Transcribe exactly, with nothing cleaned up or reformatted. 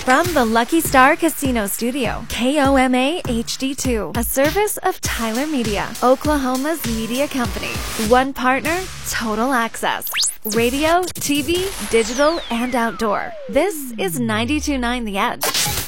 From the Lucky Star Casino Studio, K O M A H D two, a service of Tyler Media, Oklahoma's media company. One partner, total access. Radio, T V, digital, and outdoor. This is ninety-two point nine The Edge.